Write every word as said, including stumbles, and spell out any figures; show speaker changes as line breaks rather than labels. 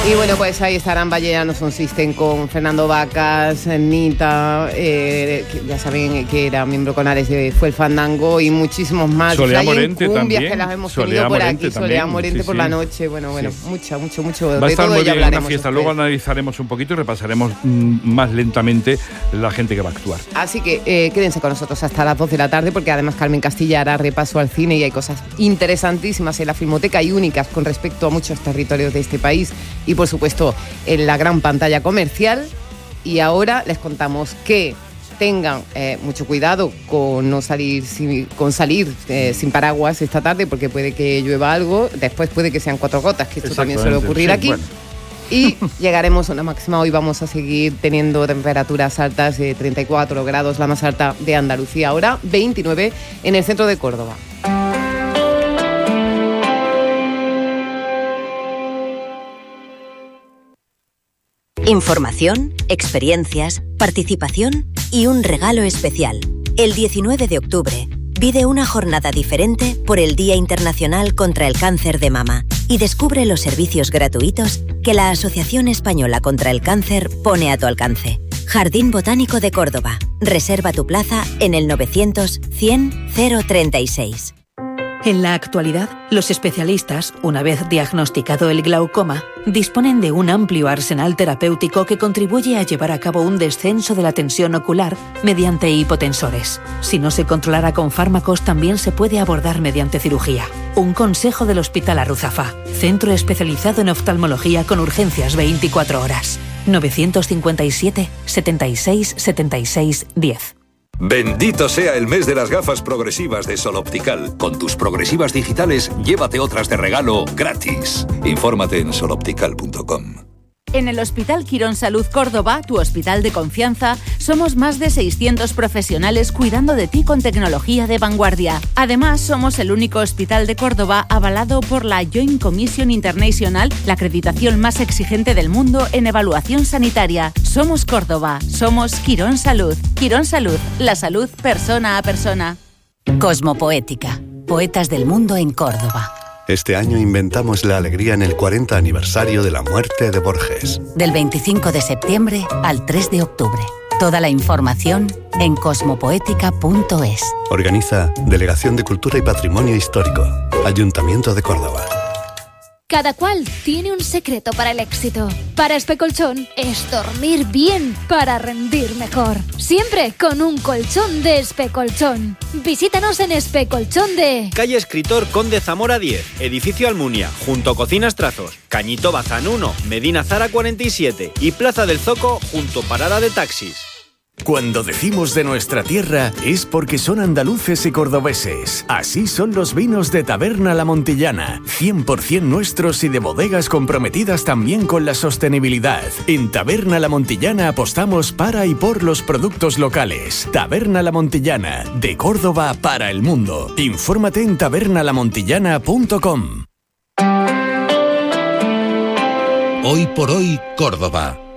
Y bueno, pues ahí estarán Vallenanos Sound System con Fernando Vacas, Nita, eh, que ya saben que era miembro con Ares de Fue el Fandango y muchísimos más.
Soledad Morente también.
Que las hemos
Soledad
tenido por
Morente
aquí,
también.
Soledad Morente
sí,
por
sí.
la noche. Bueno, bueno, sí. mucha, mucho, mucho.
Va a
de
estar
todo
muy
ya
bien la fiesta.
después.
Luego analizaremos un poquito y repasaremos mm, más lentamente la gente que va a actuar.
Así que eh, quédense con nosotros hasta las dos de la tarde, porque además Carmen Castilla hará repaso al cine y hay cosas interesantísimas en la Filmoteca y únicas con respecto a muchos territorios de este país y por supuesto en la gran pantalla comercial. Y ahora les contamos que tengan eh, mucho cuidado con no salir sin, con salir eh, sin paraguas esta tarde, porque puede que llueva algo, después puede que sean cuatro gotas, que esto también suele ocurrir sí, aquí. Bueno. Y llegaremos a una máxima. Hoy vamos a seguir teniendo temperaturas altas de treinta y cuatro grados, la más alta de Andalucía, ahora veintinueve en el centro de Córdoba.
Información, experiencias, participación y un regalo especial. El diecinueve de octubre, vive una jornada diferente por el Día Internacional contra el Cáncer de Mama y descubre los servicios gratuitos que la Asociación Española contra el Cáncer pone a tu alcance. Jardín Botánico de Córdoba. Reserva tu plaza en el novecientos cien cero treinta y seis.
En la actualidad, los especialistas, una vez diagnosticado el glaucoma, disponen de un amplio arsenal terapéutico que contribuye a llevar a cabo un descenso de la tensión ocular mediante hipotensores. Si no se controlara con fármacos, también se puede abordar mediante cirugía. Un consejo del Hospital Arruzafa, centro especializado en oftalmología con urgencias veinticuatro horas. novecientos cincuenta y siete, setenta y seis, setenta y seis, diez.
Bendito sea el mes de las gafas progresivas de Sol Optical. Con tus progresivas digitales, llévate otras de regalo gratis. Infórmate en sol optical punto com.
En el Hospital Quirón Salud Córdoba, tu hospital de confianza, somos más de seiscientos profesionales cuidando de ti con tecnología de vanguardia. Además, somos el único hospital de Córdoba avalado por la Joint Commission International, la acreditación más exigente del mundo en evaluación sanitaria. Somos Córdoba, somos Quirón Salud. Quirón Salud, la salud persona a persona.
Cosmopoética, poetas del mundo en Córdoba.
Este año inventamos la alegría en el cuarenta aniversario de la muerte de Borges.
Del veinticinco de septiembre al tres de octubre. Toda la información en cosmopoética punto es.
Organiza Delegación de Cultura y Patrimonio Histórico, Ayuntamiento de Córdoba.
Cada cual tiene un secreto para el éxito. Para Especolchón es dormir bien para rendir mejor. Siempre con un colchón de Especolchón. Visítanos en Especolchón de...
Calle Escritor Conde Zamora diez, Edificio Almunia, junto a Cocinas Trazos, Cañito Bazán uno, Medina Zara cuarenta y siete y Plaza del Zoco junto Parada de Taxis.
Cuando decimos de nuestra tierra es porque son andaluces y cordobeses. Así son los vinos de Taberna La Montillana, cien por ciento nuestros y de bodegas comprometidas también con la sostenibilidad. En Taberna La Montillana apostamos para y por los productos locales. Taberna La Montillana, de Córdoba para el mundo. Infórmate en taberna la montillana punto com.
Hoy por hoy, Córdoba.